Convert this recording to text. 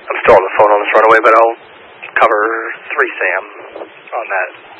I'm still on the phone on this runaway, but I'll cover 3 Sam on that